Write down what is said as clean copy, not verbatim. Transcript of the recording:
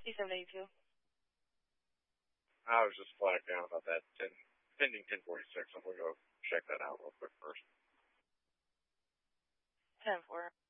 C782. I was just flagged down about that pending 1046. I'm going to go check that out real quick first. 10-4.